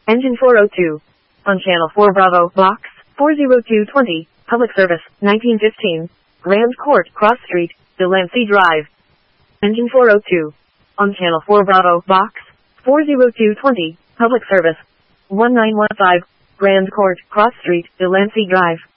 Engine 402. On Channel 4 Bravo, Box 40220, Public Service, 1915, Grand Court, Cross Street, Delancey Drive. Engine 402. On Channel 4 Bravo, Box 40220, Public Service, 1915, Grand Court, Cross Street, Delancey Drive.